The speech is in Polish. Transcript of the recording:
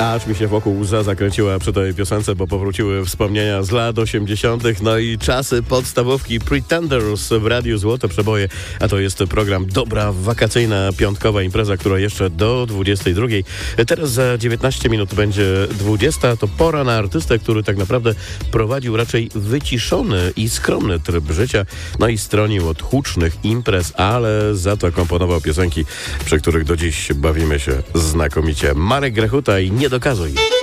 Aż mi się wokół łza zakręciła przy tej piosence, bo powróciły wspomnienia z lat 80. No i czasy podstawówki Pretenders w Radiu Złote Przeboje. A to jest program dobra, wakacyjna, piątkowa impreza, która jeszcze do 22. Teraz za 19 minut będzie 20. To pora na artystę, który tak naprawdę prowadził raczej wyciszony i skromny tryb życia. No i stronił od hucznych imprez, ale za to komponował piosenki, przy których do dziś bawimy się znakomicie. Marek Grechuta i Nie dokazuj.